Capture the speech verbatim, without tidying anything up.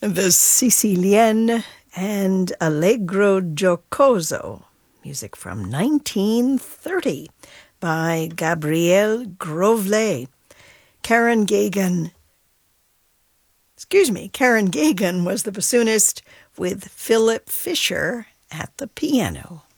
The Sicilienne and Allegro Giocoso, music from nineteen thirty by Gabriele Grovlet. Karen Gagan, excuse me, Karen Gagan was the bassoonist with Philip Fisher at the piano.